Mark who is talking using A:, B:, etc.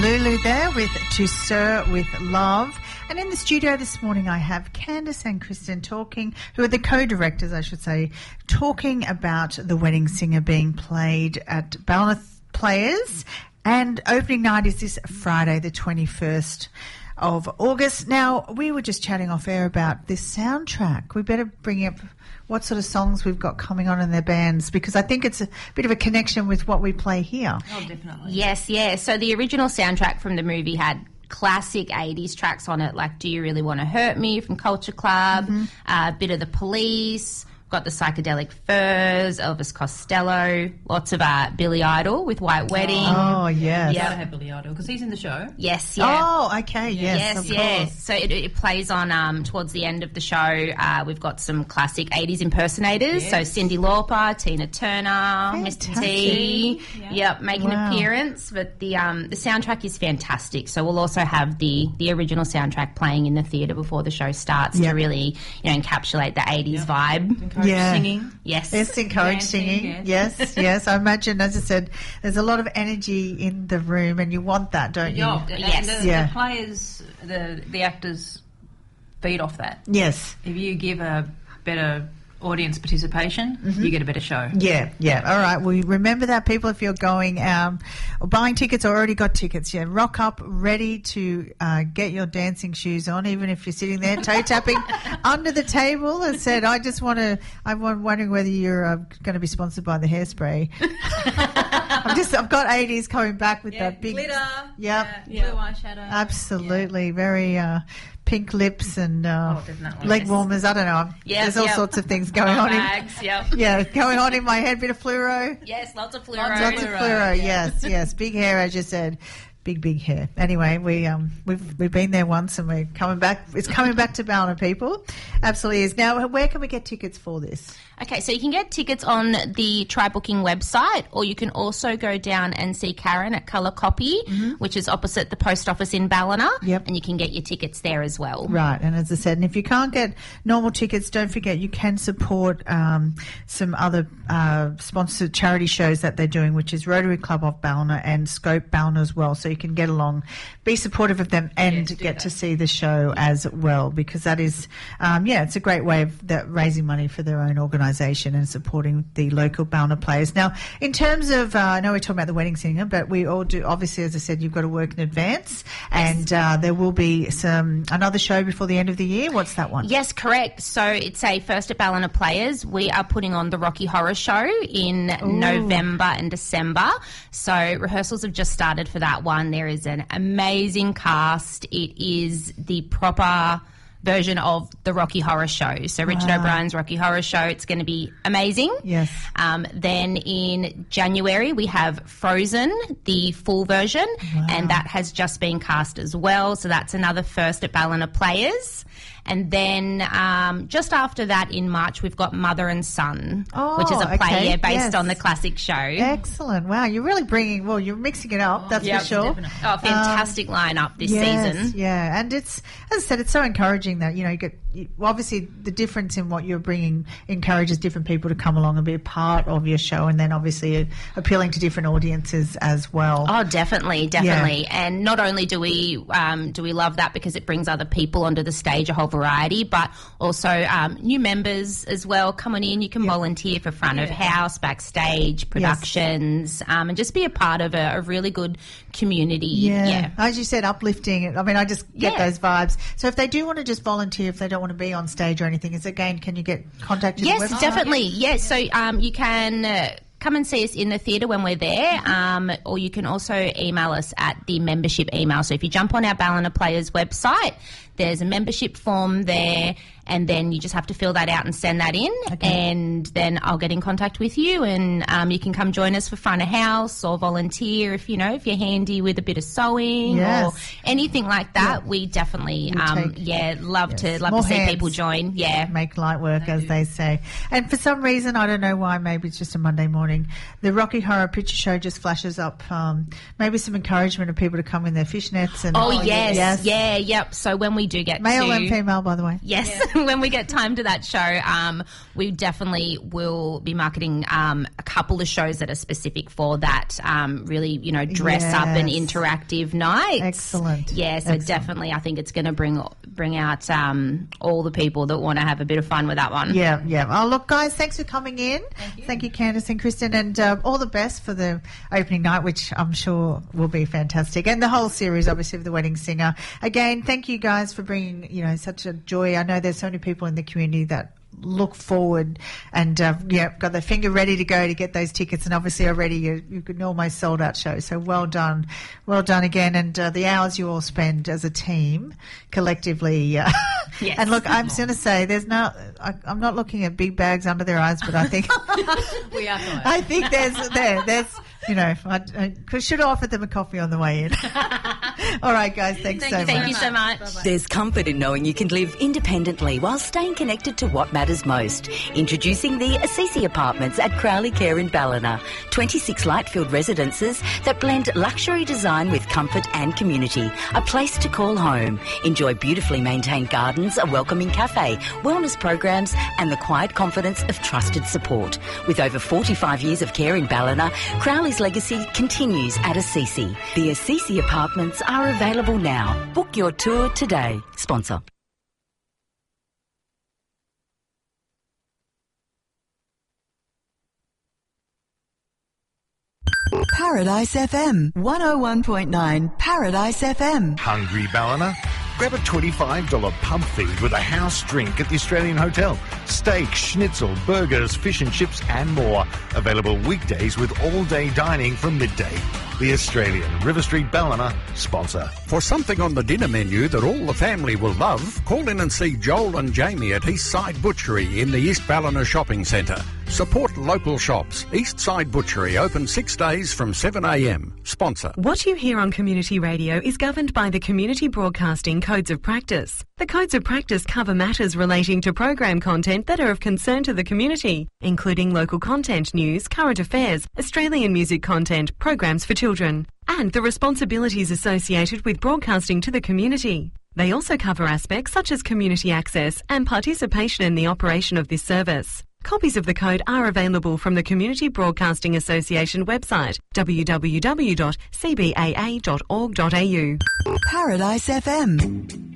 A: Lulu there with To Sir with Love. And in the studio this morning I have Candice and Kristen talking, who are the co-directors, I should say, talking about The Wedding Singer being played at Ballina Players. And opening night is this Friday, the 21st of August. Now, we were just chatting off air about this soundtrack. We better bring up what sort of songs we've got coming on in their bands, because I think it's a bit of a connection with what we play here.
B: Oh, definitely.
C: Yes, yeah. So the original soundtrack from the movie had classic 80s tracks on it, like Do You Really Want to Hurt Me from Culture Club, a bit of The Police, got the Psychedelic Furs, Elvis Costello, lots of Billy Idol with White Wedding.
A: Oh, yes.
B: Yeah, I have Billy Idol because he's in the show.
C: Yes, yeah.
A: Oh, okay, yes, of course.
C: So it plays on towards the end of the show. We've got some classic 80s impersonators.
B: Yes.
C: So Cyndi Lauper, Tina Turner,
A: Fantastic.
C: Mr. T.
B: Yeah.
C: Yep, make an appearance. But the soundtrack is fantastic. So we'll also have the original soundtrack playing in the theatre before the show starts to really, encapsulate the 80s vibe.
A: Yeah.
B: Singing.
C: Yes.
A: Yes, encourage
B: Dancing,
A: singing. Yes, yes. I imagine, as I said, there's a lot of energy in the room, and you want that, don't you?
C: Yes.
B: The players, the actors feed off that.
A: Yes.
B: If you give a better audience participation, you get a better show.
A: Yeah, yeah. All right. Well, remember that, people, if you're going or buying tickets or already got tickets, rock up ready to get your dancing shoes on, even if you're sitting there toe tapping under the table. And said, I'm wondering whether you're going to be sponsored by the Hairspray. I've got 80s coming back with that big
B: glitter.
A: Yep.
B: Blue eyeshadow.
A: Absolutely. Very pink lips and
B: definitely.
A: leg warmers. I don't know. There's all sorts of things going on.
C: Bags,
A: Going on in my head. Bit of fluoro.
C: Yes, lots of fluoro.
A: Lots of fluoro. Yes. Big hair, as you said. Big hair. Anyway, we've been there once, and we're coming back. It's coming back to Ballina, people. Absolutely is. Now, where can we get tickets for this?
C: Okay, so you can get tickets on the Try Booking website, or you can also go down and see Karen at Colour Copy, which is opposite the post office in Ballina.
A: Yep.
C: And you can get your tickets there as well.
A: Right, and as I said, and if you can't get normal tickets, don't forget you can support some other sponsored charity shows that they're doing, which is Rotary Club of Ballina and Scope Ballina as well. So you can get along, be supportive of them, and get to see the show as well, because that is, it's a great way of raising money for their own organisation and supporting the local Ballina players. Now, in terms of, I know we're talking about the Wedding Singer, but we all do, obviously, as I said, you've got to work in advance, and there will be another show before the end of the year. What's that one?
C: Yes, correct. So it's a First at Ballina Players. We are putting on the Rocky Horror Show in November and December. So rehearsals have just started for that one. There is an amazing cast. It is the proper version of the Rocky Horror Show. So Richard O'Brien's Rocky Horror Show. It's going to be amazing.
A: Yes.
C: Then in January we have Frozen, the full version, and that has just been cast as well. So that's another First at Ballina Players. And then just after that in March, we've got Mother and Son, which is a play based on the classic show.
A: Excellent. Wow, you're really you're mixing it up, that's for sure.
C: Definitely. Oh, fantastic lineup this season.
A: Yeah, and it's, as I said, it's so encouraging that, you get, obviously the difference in what you're bringing encourages different people to come along and be a part of your show, and then obviously appeaing to different audiences as well.
C: Oh, definitely. Yeah. And not only do we love that because it brings other people onto the stage, a whole variety, but also new members as well. Come on in, you can volunteer for front of house, backstage, productions, and just be a part of a really good community. Yeah.
A: As you said, uplifting. I mean, I just get those vibes. So if they do want to just volunteer, if they don't want to be on stage or anything, can you get contacted?
C: Yes, definitely. Yes, so you can come and see us in the theatre when we're there, or you can also email us at the membership email. So if you jump on our Ballina Players website, there's a membership form there, and then you just have to fill that out and send that in, and then I'll get in contact with you, and you can come join us for front of house or volunteer if you're handy with a bit of sewing or anything like that. We definitely love to see people join. Yeah,
A: make light work, as they say. And for some reason, I don't know why, maybe it's just a Monday morning, the Rocky Horror Picture Show just flashes up maybe some encouragement of people to come in their fishnets and
C: yep. So when we do get
A: Male and female, by the way.
C: Yes, when we get time to that show, we definitely will be marketing a couple of shows that are specific for that really, dress up and interactive nights.
A: Excellent.
C: Yeah, so definitely I think it's going to bring out all the people that want to have a bit of fun with that one.
A: Yeah, yeah. Oh, look, guys, thanks for coming in. Thank you, Candice and Kristen, and all the best for the opening night, which I'm sure will be fantastic, and the whole series, obviously, of The Wedding Singer. Again, thank you guys for bringing, such a joy. I know there's so many people in the community that look forward and got their finger ready to go to get those tickets, and obviously already you could almost sold out show, so well done again, and the hours you all spend as a team collectively. Yes. And look, I'm going to say I'm not looking at big bags under their eyes, but I think
B: we are.
A: I think there's I should have offered them a coffee on the way in. All right, guys, thanks so much.
C: Thank you so much.
D: Bye-bye. There's comfort in knowing you can live independently while staying connected to what matters most. Introducing the Assisi Apartments at Crowley Care in Ballina. 26 light-filled residences that blend luxury design with comfort and community. A place to call home. Enjoy beautifully maintained gardens, a welcoming cafe, wellness programs and the quiet confidence of trusted support. With over 45 years of care in Ballina, Crowley's legacy continues at Assisi. The Assisi Apartments are available now. Book your tour today. Sponsor.
E: Paradise FM 101.9 Paradise FM.
F: Hungry Ballina? Grab a $25 pub feed with a house drink at the Australian Hotel. Steak, schnitzel, burgers, fish and chips and more. Available weekdays with all-day dining from midday. The Australian River Street Ballina sponsor.
G: For something on the dinner menu that all the family will love, call in and see Joel and Jamie at Eastside Butchery in the East Ballina Shopping Centre. Support local shops. Eastside Butchery open 6 days from 7 a.m. Sponsor.
H: What you hear on community radio is governed by the Community Broadcasting Codes of Practice. The Codes of Practice cover matters relating to program content that are of concern to the community, including local content, news, current affairs, Australian music content, programs for children, and the responsibilities associated with broadcasting to the community. They also cover aspects such as community access and participation in the operation of this service. Copies of the code are available from the Community Broadcasting Association website, www.cbaa.org.au.
E: Paradise FM.